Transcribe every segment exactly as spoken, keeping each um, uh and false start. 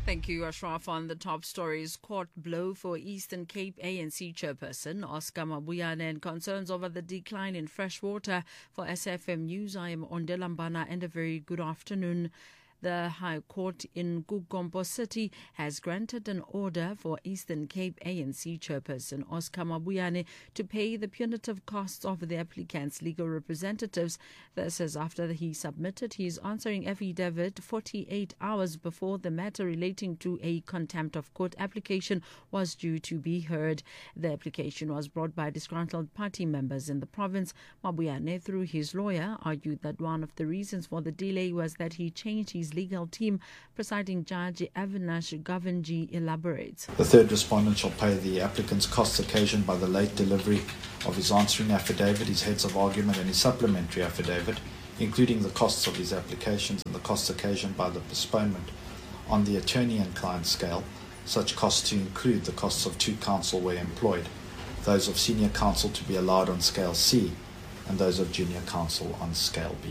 Thank you, Ashraf. On the top stories, court blow for Eastern Cape A N C chairperson Oscar Mabuyane and concerns over the decline in fresh water. For S F M News, I am Ondela Mbana and a very good afternoon. The High Court in Gugompo City has granted an order for Eastern Cape A N C chairperson Oscar Mabuyane to pay the punitive costs of the applicant's legal representatives. This is after he submitted his answering affidavit forty-eight hours before the matter relating to a contempt of court application was due to be heard. The application was brought by disgruntled party members in the province. Mabuyane, through his lawyer, argued that one of the reasons for the delay was that he changed his legal team. Presiding Judge Avinash Govinji elaborates. The third respondent shall pay the applicant's costs occasioned by the late delivery of his answering affidavit, his heads of argument and his supplementary affidavit, including the costs of his applications and the costs occasioned by the postponement on the attorney and client scale, such costs to include the costs of two counsel where employed, those of senior counsel to be allowed on scale C, and those of junior counsel on scale B.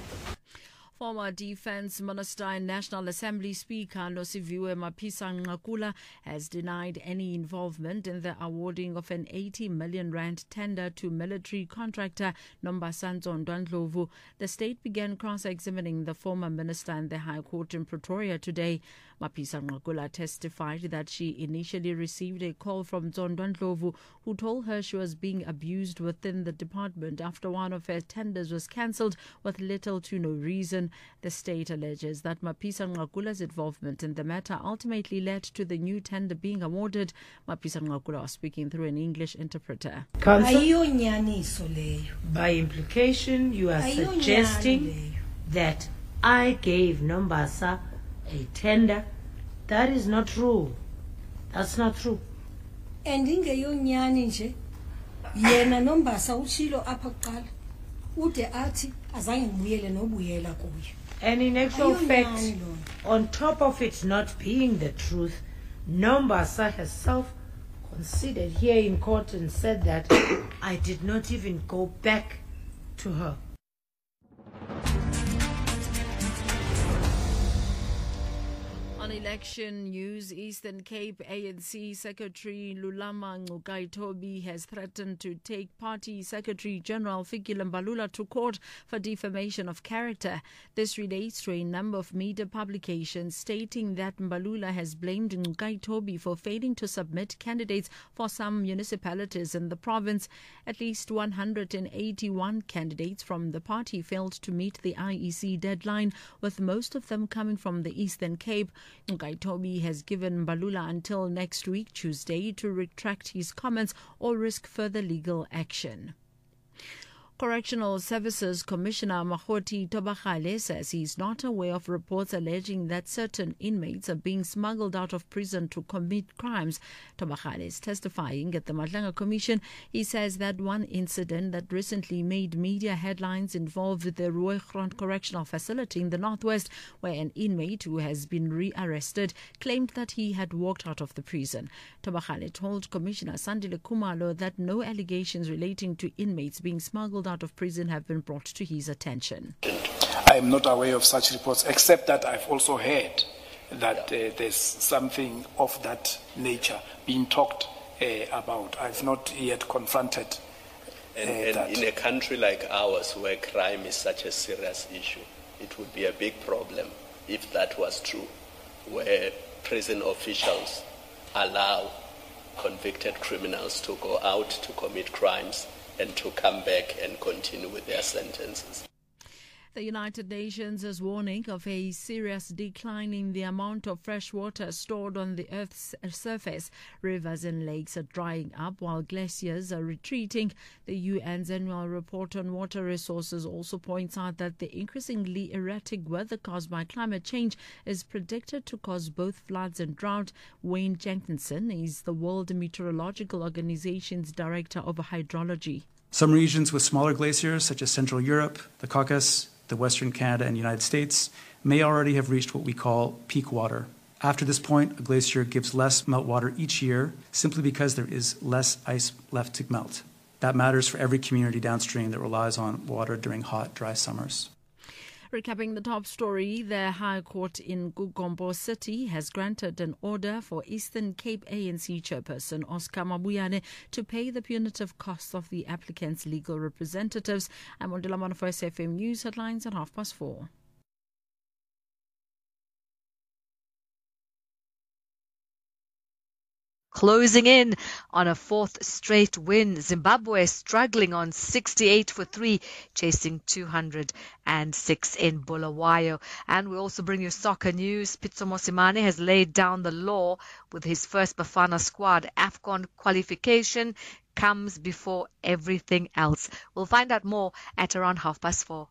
Former Defence Minister and National Assembly Speaker Nosiviwe Mapisa-Nqakula has denied any involvement in the awarding of an eighty million rand tender to military contractor Nombasa Ndlovu. The state began cross-examining the former minister in the High Court in Pretoria today. Mapisa-Nqakula testified that she initially received a call from Ndlovu, who told her she was being abused within the department after one of her tenders was cancelled with little to no reason. The state alleges that Mapisa-Nqakula's involvement in the matter ultimately led to the new tender being awarded. Mapisa-Nqakula was speaking through an English interpreter. Counsel, by implication, you are suggesting that I gave Nombasa a tender. That is not true. That's not true. And ingeyonyani nje yena Nombasa uchilo apha kuqala ude athi azange ngibuyele nobuyela kuye. And in actual fact, on top of it not being the truth, Nombasa herself conceded here in court and said that I did not even go back to her. On election news, Eastern Cape A N C Secretary Lulama Ngcukaitobi has threatened to take Party Secretary General Fikile Mbalula to court for defamation of character. This relates to a number of media publications stating that Mbalula has blamed Ngcukaitobi for failing to submit candidates for some municipalities in the province. At least one hundred eighty-one candidates from the party failed to meet the I E C deadline, with most of them coming from the Eastern Cape. Ngcukaitobi has given Mbalula until next week, Tuesday, to retract his comments or risk further legal action. Correctional Services Commissioner Mahoti Tobakale says he's not aware of reports alleging that certain inmates are being smuggled out of prison to commit crimes. Tobakale is testifying at the Madlanga Commission. He says that one incident that recently made media headlines involved the Rooigrond Correctional Facility in the Northwest, where an inmate who has been rearrested claimed that he had walked out of the prison. Tobakale told Commissioner Sandile Kumalo that no allegations relating to inmates being smuggled out of prison have been brought to his attention. I am not aware of such reports, except that I've also heard that uh, there's something of that nature being talked uh, about. I've not yet confronted uh, and, and that. In a country like ours, where crime is such a serious issue, it would be a big problem if that was true, where prison officials allow convicted criminals to go out to commit crimes and to come back and continue with their sentences. The United Nations is warning of a serious decline in the amount of fresh water stored on the Earth's surface. Rivers and lakes are drying up while glaciers are retreating. The U N's annual report on water resources also points out that the increasingly erratic weather caused by climate change is predicted to cause both floods and drought. Wayne Jenkinson is the World Meteorological Organization's Director of Hydrology. Some regions with smaller glaciers, such as Central Europe, the Caucasus, the Western Canada and United States, may already have reached what we call peak water. After this point, a glacier gives less meltwater each year simply because there is less ice left to melt. That matters for every community downstream that relies on water during hot, dry summers. Recapping the top story, the High Court in Gugombo City has granted an order for Eastern Cape A N C chairperson Oscar Mabuyane to pay the punitive costs of the applicant's legal representatives. I'm Ondela Mano for S F M News headlines at half past four. Closing in on a fourth straight win, Zimbabwe struggling on sixty-eight for three, chasing two hundred six in Bulawayo. And we also bring you soccer news. Pitso Mosimane has laid down the law with his first Bafana squad. AFCON qualification comes before everything else. We'll find out more at around half past four.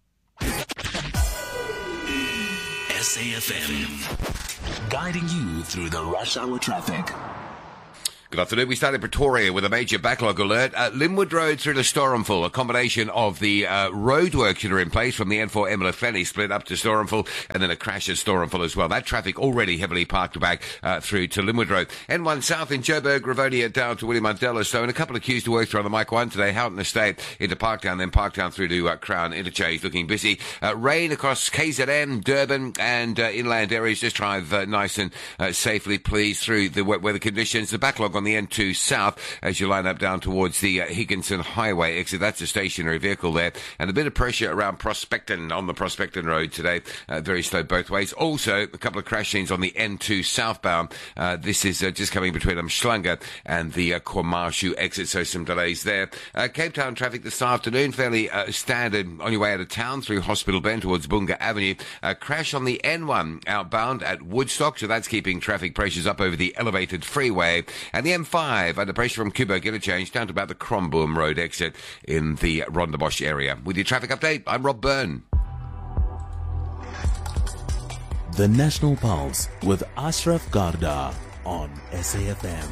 S A F M, guiding you through the rush hour traffic. Good afternoon. We start in Pretoria with a major backlog alert. Uh, Linwood Road through to Storenville, a combination of the uh, roadworks that are in place from the N four Emelafeni split up to Storenville, and then a crash at Storenville as well. That traffic already heavily parked back uh, through to Linwood Road. N one South in Joburg, Ravonia down to William Mandela Stone. A couple of queues to work through on the Mike one today. Houghton Estate into Parktown, then Parktown through to uh, Crown Interchange, looking busy. Uh, rain across K Z N, Durban, and uh, inland areas. Just drive uh, nice and uh, safely, please, through the wet weather conditions. The backlog on the N two South as you line up down towards the uh, Higginson Highway exit. That's a stationary vehicle there. And a bit of pressure around Prospecton on the Prospecton Road today. Uh, very slow both ways. Also, a couple of crash scenes on the N two southbound. Uh, this is uh, just coming between Umhlanga and the uh, Kwamashu exit, so some delays there. Uh, Cape Town traffic this afternoon, fairly uh, standard on your way out of town through Hospital Bend towards Bunga Avenue. Uh, crash on the N one outbound at Woodstock, so that's keeping traffic pressures up over the elevated freeway. And the M five under pressure from Kubo Interchange down to about the Cromboom Road exit in the Rondebosch area. With your traffic update, I'm Rob Byrne. The National Pulse with Ashraf Garda on S A F M.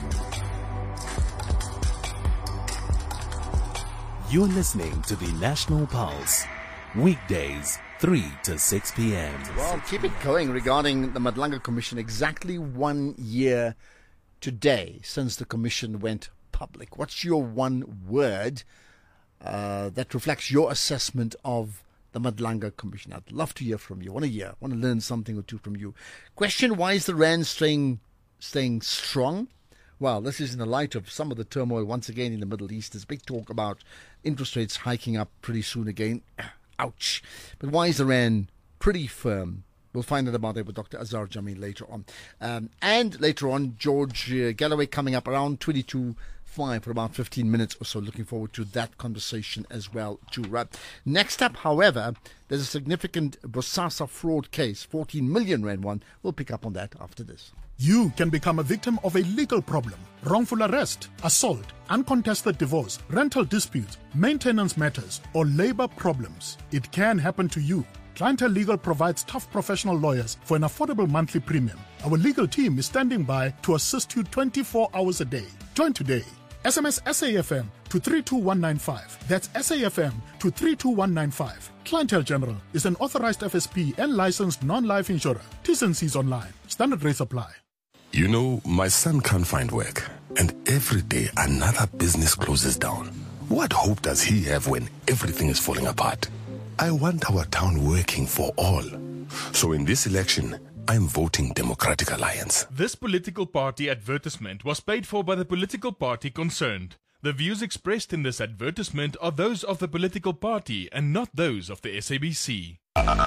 You're listening to the National Pulse, weekdays three to six p.m. Well, keep it going regarding the Madlanga Commission. Exactly one year today since the commission went public. What's your one word uh, that reflects your assessment of the Madlanga Commission? I'd love to hear from you. I want to hear. I want to learn something or two from you. Question, why is the Rand staying, staying strong? Well, this is in the light of some of the turmoil once again in the Middle East. There's big talk about interest rates hiking up pretty soon again. Ouch. But why is the Rand pretty firm? We'll find out about that with Doctor Azar Jamil later on. Um, and later on, George uh, Galloway coming up around twenty-two five for about fifteen minutes or so. Looking forward to that conversation as well, too. Right. Next up, however, there's a significant Bosasa fraud case, fourteen million rand one. We'll pick up on that after this. You can become a victim of a legal problem: wrongful arrest, assault, uncontested divorce, rental disputes, maintenance matters, or labor problems. It can happen to you. Clientele Legal provides tough professional lawyers for an affordable monthly premium. Our legal team is standing by to assist you twenty-four hours a day. Join today. S M S S A F M to three two one nine five. That's S A F M to three two one nine five. Clientele General is an authorized F S P and licensed non-life insurer. T's and C's online. Standard rates apply. You know, my son can't find work, and every day another business closes down. What hope does he have when everything is falling apart? I want our town working for all. So in this election, I'm voting Democratic Alliance. This political party advertisement was paid for by the political party concerned. The views expressed in this advertisement are those of the political party and not those of the S A B C.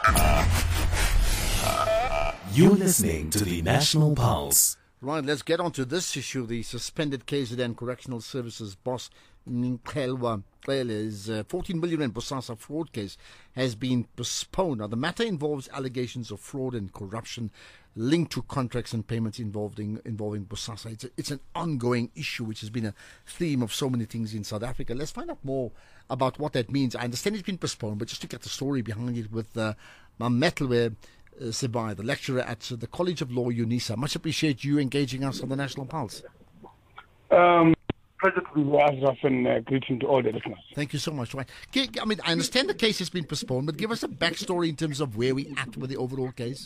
You're listening to the National Pulse. Right, let's get on to this issue. The suspended K Z N Correctional Services boss, Nkelwa Qele's uh, fourteen million rand Bosasa fraud case has been postponed. Now, the matter involves allegations of fraud and corruption linked to contracts and payments involving involving Bosasa. It's, a, it's an ongoing issue which has been a theme of so many things in South Africa. Let's find out more about what that means. I understand it's been postponed, but just to get the story behind it with uh, Mametlwe uh, Sebai, the lecturer at uh, the College of Law, UNISA. Much appreciate you engaging us on the National Pulse. Um, President Azraf, and uh, greeting to all the listeners. Thank you so much. Right. I mean, I understand the case has been postponed, but give us a backstory in terms of where we at with the overall case.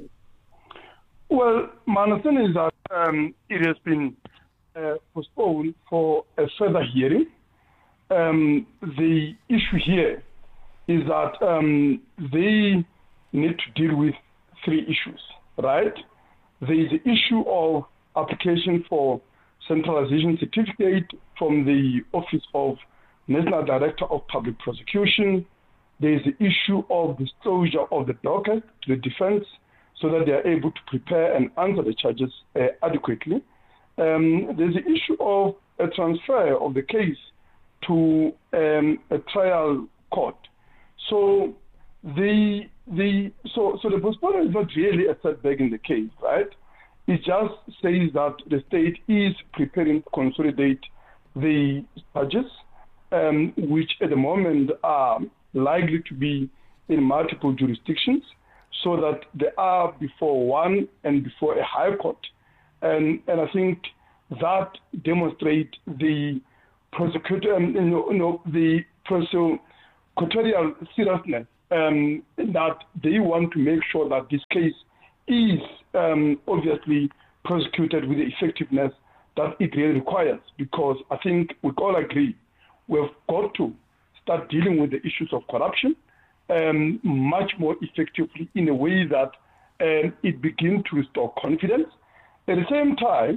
Well, my understanding is that um, it has been uh, postponed for a further hearing. Um, the issue here is that um, they need to deal with three issues, right? There is the issue of application for centralization certificate from the Office of National Director of Public Prosecution. There is the issue of disclosure of the docket to the defense so that they are able to prepare and answer the charges uh, adequately. Um, there's the issue of a transfer of the case to um, a trial court. So the the so so the postponement is not really a setback in the case, right? It just says that the state is preparing to consolidate the charges, um, which at the moment are likely to be in multiple jurisdictions, so that they are before one and before a high court. And, and I think that demonstrates the prosecutor, um, you know, you know, the prosecutorial seriousness, um, that they want to make sure that this case is um, obviously prosecuted with the effectiveness that it really requires. Because I think we all agree we've got to start dealing with the issues of corruption um, much more effectively in a way that um, it begins to restore confidence. At the same time,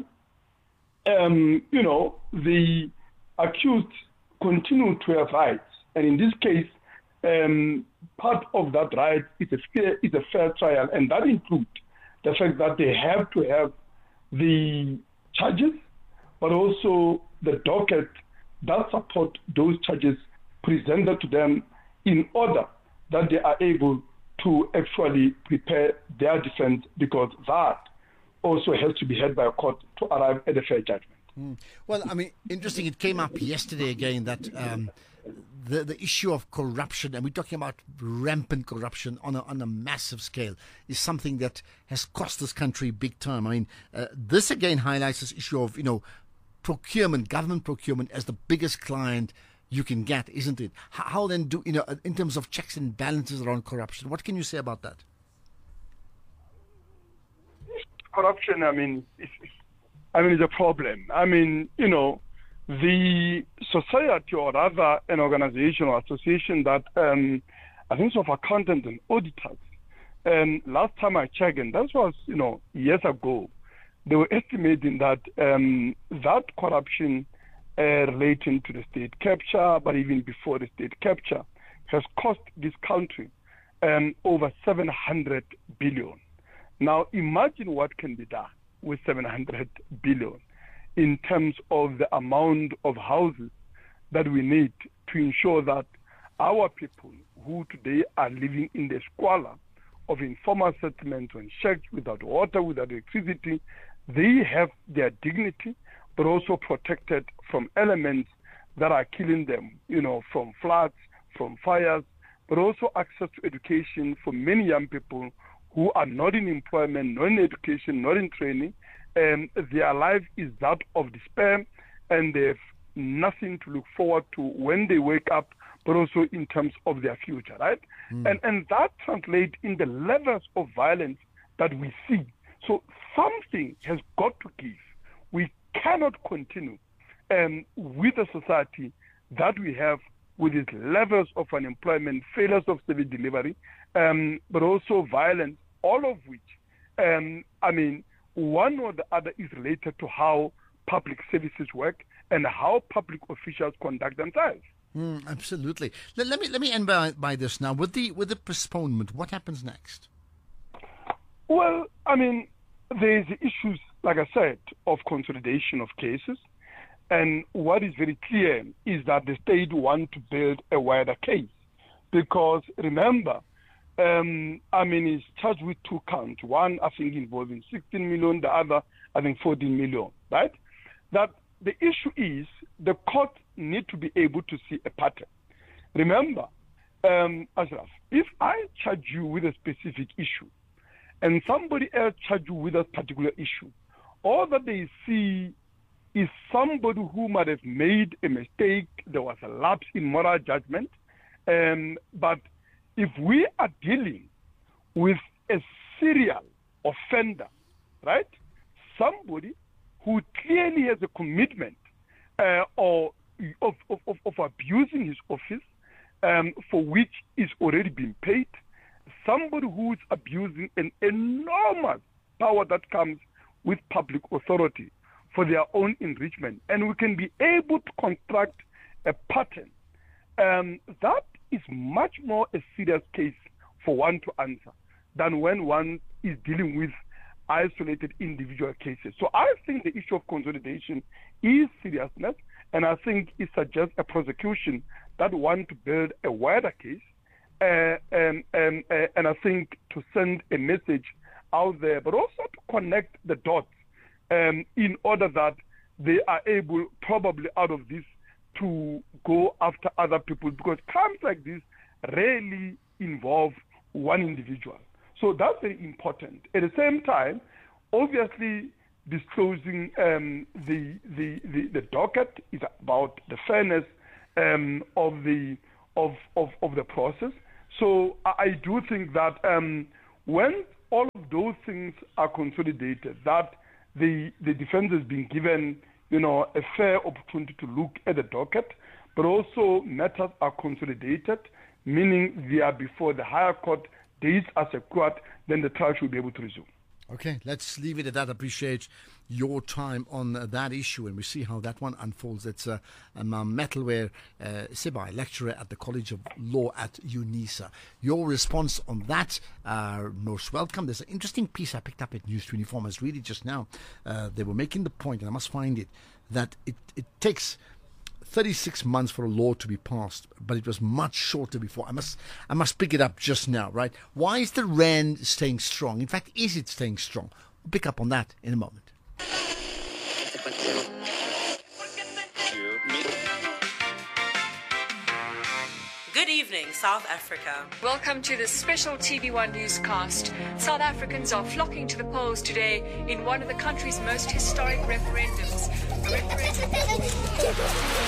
um, you know, the accused continue to have rights. And in this case, um, part of that right is a, fair, is a fair trial, and that includes the fact that they have to have the charges, but also the docket that support those charges presented to them in order that they are able to actually prepare their defense, because that also has to be heard by a court to arrive at a fair judgment. Mm. Well, I mean, interesting, it came up yesterday again that um, the, the issue of corruption, and we're talking about rampant corruption on a, on a massive scale, is something that has cost this country big time. I mean, uh, this again highlights this issue of, you know, procurement, government procurement as the biggest client you can get, isn't it? How, how then do, you know, in terms of checks and balances around corruption, what can you say about that? Corruption, I mean, it's, I mean, it's a problem. I mean, you know, the society, or rather an organization or association that um, I think of accountants and auditors, and last time I checked, and that was, you know, years ago, they were estimating that um, that corruption uh, relating to the state capture, but even before the state capture, has cost this country um, over seven hundred billion. Now, imagine what can be done with seven hundred billion in terms of the amount of houses that we need to ensure that our people who today are living in the squalor of informal settlements and shacks without water, without electricity, they have their dignity, but also protected from elements that are killing them, you know, from floods, from fires, but also access to education for many young people who are not in employment, not in education, not in training, and their life is that of despair, and they have nothing to look forward to when they wake up, but also in terms of their future, right? Mm. And and that translates in the levels of violence that we see. So something has got to give. We cannot continue um, with a society that we have with its levels of unemployment, failures of service delivery, um, but also violence, all of which, um, I mean, one or the other is related to how public services work and how public officials conduct themselves. Mm, absolutely. Let, let me let me end by, by this now. With the with the postponement, what happens next? Well, I mean, there's issues, like I said, of consolidation of cases. And what is very clear is that the state wants to build a wider case. Because remember, um, I mean, he's charged with two counts. One, I think, involving sixteen million, the other, I think, fourteen million, right? That the issue is the court need to be able to see a pattern. Remember, um, Ashraf, if I charge you with a specific issue and somebody else charge you with a particular issue, all that they see is somebody who might have made a mistake, there was a lapse in moral judgment, um, but if we are dealing with a serial offender, right, somebody who clearly has a commitment uh, or of, of, of abusing his office, um, for which is already been paid, somebody who's abusing an enormous power that comes with public authority for their own enrichment, and we can be able to construct a pattern, um, that is much more a serious case for one to answer than when one is dealing with isolated individual cases. So I think the issue of consolidation is seriousness, and I think it suggests a prosecution that want to build a wider case, uh, um, um, uh, and I think to send a message out there, but also to connect the dots um, in order that they are able, probably out of this, to go after other people, because crimes like this rarely involve one individual. So that's very important. At the same time, obviously, disclosing um, the, the, the the docket is about the fairness um, of the of, of of the process. So I, I do think that um, when all of those things are consolidated, that the the defense is being given, you know, a fair opportunity to look at the docket, but also matters are consolidated, meaning they are before the higher court, dates are secured, then the trial should be able to resume. Okay, let's leave it at that. Appreciate your time on uh, that issue, and we see how that one unfolds. It's uh, um, Metalware uh, Sibai, lecturer at the College of Law at UNISA. Your response on that, uh, most welcome. There's an interesting piece I picked up at News twenty-four. I was reading just now. Uh, they were making the point, and I must find it, that it, it takes thirty-six months for a law to be passed, but it was much shorter before. I must I must pick it up just now, right? Why is the rand staying strong? In fact, is it staying strong? We'll pick up on that in a moment. Good evening, South Africa. Welcome to the special T V one newscast. South Africans are flocking to the polls today in one of the country's most historic referendums. A referendum